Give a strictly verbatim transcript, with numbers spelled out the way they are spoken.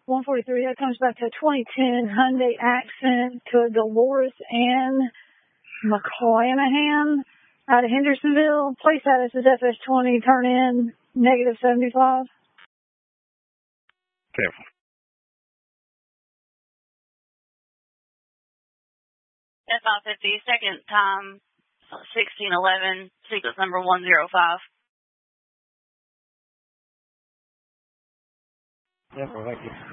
one forty-three, that comes back to a twenty ten Hyundai Accent to Dolores Ann McClanahan out of Hendersonville. Place status is F S twenty, turn in negative seventy-five. Careful. F five fifty, second time, sixteen eleven, sequence number one zero five. Careful, thank you.